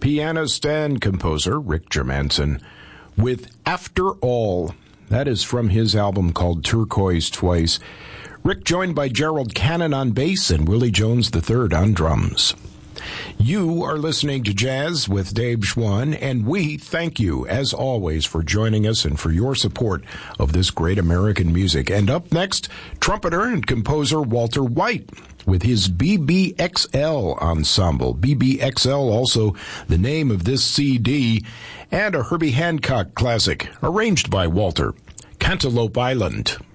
pianist and composer Rick Germanson with After All. That is from his album called Turquoise Twice. Rick joined by Gerald Cannon on bass and Willie Jones III on drums. You are listening to Jazz with Dave Schwann, and we thank you, as always, for joining us and for your support of this great American music. And up next, trumpeter and composer Walter White with his BBXL ensemble. BBXL, also the name of this CD, and a Herbie Hancock classic, arranged by Walter, Cantaloupe Island.